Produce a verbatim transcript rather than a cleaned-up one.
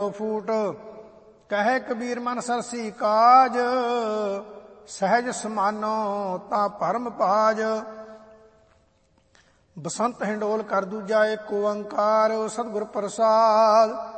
फूट। कहे कबीर मन सरसी काज, सहज समानो ता परम पाज। बसंत हिंडोल कर दूजा एक ओंकार, सतगुर प्रसाद।